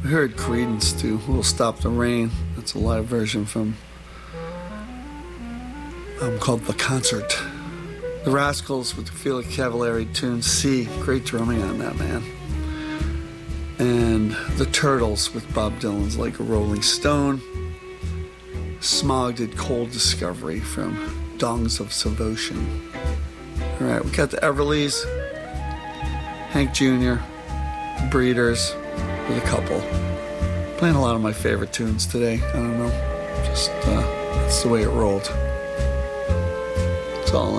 We heard Creedence do Who'll Stop the Rain. That's a live version from called The Concert. The Rascals with the Felix Cavallari tune C. Great drumming on that, man. And the Turtles with Bob Dylan's Like a Rolling Stone. Smog did Cold Discovery from Dongs of Devotion. All right, we got the Everlys, Hank Jr., Breeders with a couple. Playing a lot of my favorite tunes today. I don't know, just that's the way it rolled. It's all